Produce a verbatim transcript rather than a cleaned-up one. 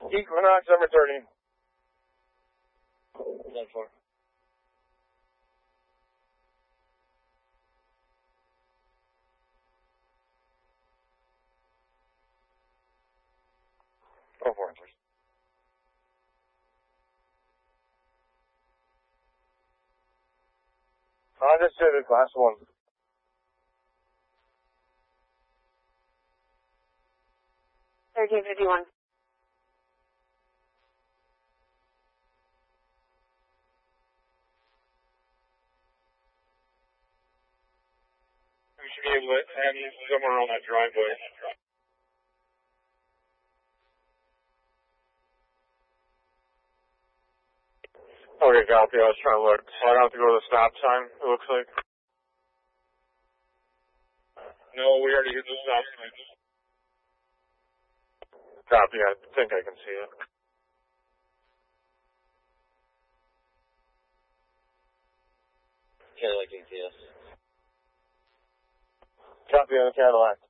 Equinox number thirty. ten four. Oh, four inches. Understood, class one. thirteen fifty-one. We should be able to end somewhere on that driveway. Okay, copy. I was trying to look. So I don't have to go to the stop sign, it looks like. No, we already hit the stop sign. Copy. I think I can see it. Cadillac A T S. Copy on the Cadillac.